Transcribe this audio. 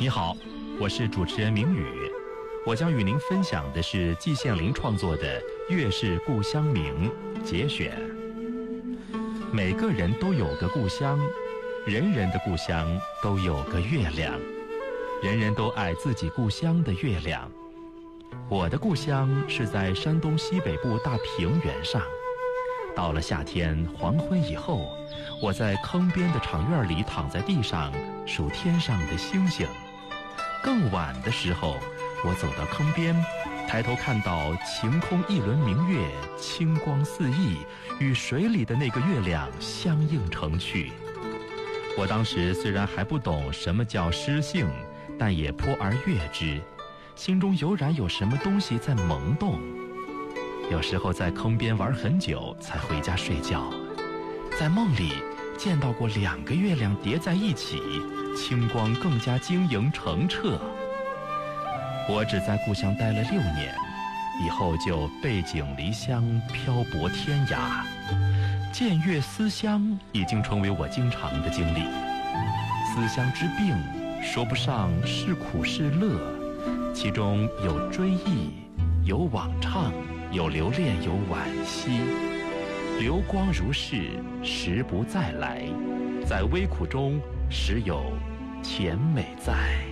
你好，我是主持人明宇，我将与您分享的是季羡林创作的《月是故乡明》节选。每个人都有个故乡，人人的故乡都有个月亮，人人都爱自己故乡的月亮。我的故乡是在山东西北部大平原上。到了夏天黄昏以后，我在坑边的场院里躺在地上数天上的星星。更晚的时候，我走到坑边，抬头看到晴空一轮明月，清光四溢，与水里的那个月亮相映成趣。我当时虽然还不懂什么叫诗性，但也颇而悦之，心中油然有什么东西在萌动。有时候在坑边玩很久才回家睡觉，在梦里见到过2个月亮叠在一起，清光更加晶莹澄澈。我只在故乡待了6年，以后就背井离乡，漂泊天涯。见月思乡已经成为我经常的经历。思乡之病，说不上是苦是乐，其中有追忆，有往畅，有留恋，有惋惜。流光如逝，时不再来，在微苦中时有甜美在。